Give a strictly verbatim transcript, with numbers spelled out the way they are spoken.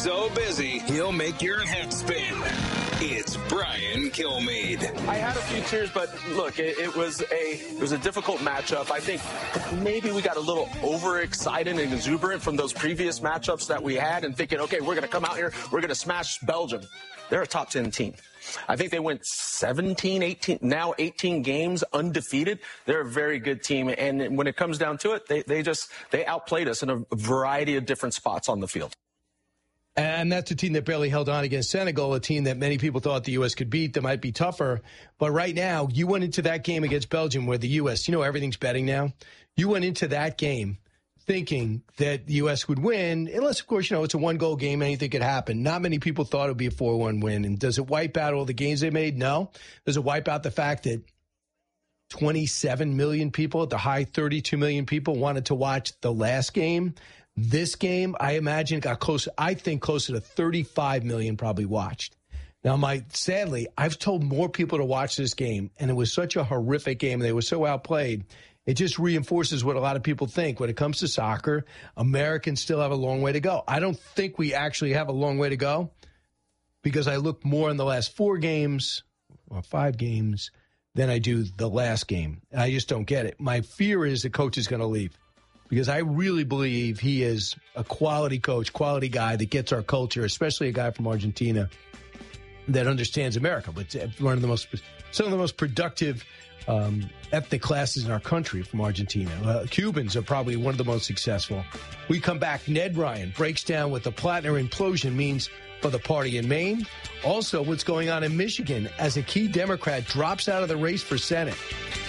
so busy, he'll make your head spin. It's Brian Kilmeade. I had a few tears, but look, it, it was a it was a difficult matchup. I think maybe we got a little overexcited and exuberant from those previous matchups that we had and thinking, okay, we're going to come out here, we're going to smash Belgium. They're a top ten team. I think they went seventeen, eighteen, now eighteen games undefeated. They're a very good team. And when it comes down to it, they, they just, they outplayed us in a variety of different spots on the field. And that's a team that barely held on against Senegal, a team that many people thought the U S could beat that might be tougher. But right now, you went into that game against Belgium where the U S, you know, everything's betting now. You went into that game thinking that the U S would win, unless, of course, you know, it's a one-goal game, anything could happen. Not many people thought it would be a four one win. And does it wipe out all the gains they made? No. Does it wipe out the fact that twenty-seven million people, at the high thirty-two million people, wanted to watch the last game? This game, I imagine, got close. I think closer to thirty-five million probably watched. Now, my sadly, I've told more people to watch this game, and it was such a horrific game. They were so outplayed. It just reinforces what a lot of people think. When it comes to soccer, Americans still have a long way to go. I don't think we actually have a long way to go because I look more in the last four games or five games than I do the last game. I just don't get it. My fear is the coach is going to leave. Because I really believe he is a quality coach, quality guy that gets our culture, especially a guy from Argentina that understands America. But one of the most, some of the most productive um, ethnic classes in our country from Argentina. Uh, Cubans are probably one of the most successful. We come back. Ned Ryan breaks down what the Plattner implosion means for the party in Maine. Also, what's going on in Michigan as a key Democrat drops out of the race for Senate.